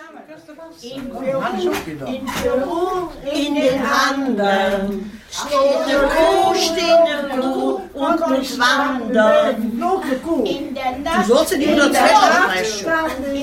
In den Anden steht eine Kuh und muss wandern. Du sollst in die 102 streichen.